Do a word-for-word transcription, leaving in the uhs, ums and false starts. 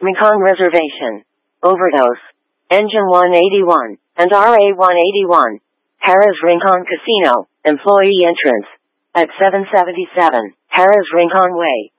Rincon Reservation. Overdose. Engine one eighty-one, and R A one eighty-one. Harrah's Rincon Casino, employee entrance. At seven seventy-seven, Harrah's Rincon Way.